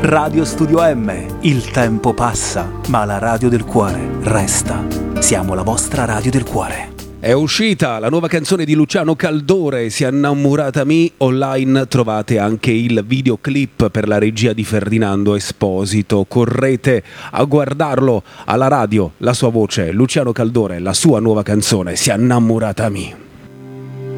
Radio Studio M, il tempo passa, ma la radio del cuore resta. Siamo la vostra radio del cuore. È uscita la nuova canzone di Luciano Caldore, Si è innamorata mi. Online trovate anche il videoclip per la regia di Ferdinando Esposito. Correte a guardarlo alla radio, la sua voce, Luciano Caldore, la sua nuova canzone, Si è innamorata mi.